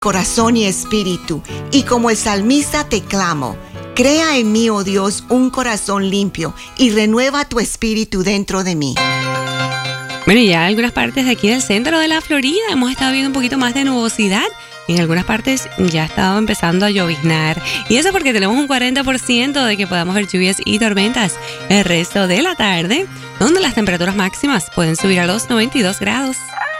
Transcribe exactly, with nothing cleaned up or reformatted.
corazón y espíritu, y como el salmista te clamo. Crea en mí, oh Dios, un corazón limpio y renueva tu espíritu dentro de mí. Bueno, y ya en algunas partes de aquí del centro de la Florida hemos estado viendo un poquito más de nubosidad. En algunas partes ya ha estado empezando a lloviznar. Y eso porque tenemos un cuarenta por ciento de que podamos ver lluvias y tormentas el resto de la tarde, donde las temperaturas máximas pueden subir a los noventa y dos grados.